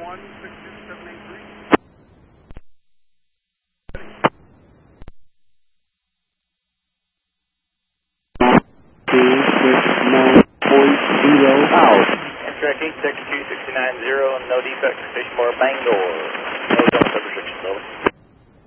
out. Amtrak 862-690, no defects, station bar Bangor. No zone of restrictions, over.